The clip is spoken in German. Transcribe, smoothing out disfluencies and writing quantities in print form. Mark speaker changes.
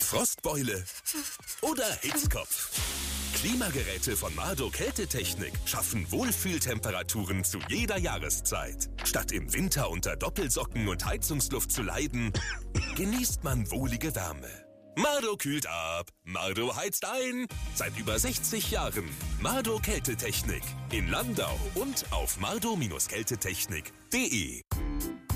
Speaker 1: Ob Frostbeule oder Hitzkopf. Klimageräte von Mardo Kältetechnik schaffen Wohlfühltemperaturen zu jeder Jahreszeit. Statt im Winter unter Doppelsocken und Heizungsluft zu leiden, genießt man wohlige Wärme. Mardo kühlt ab, Mardo heizt ein. Seit über 60 Jahren Mardo Kältetechnik in Landau und auf mardo-kältetechnik.de.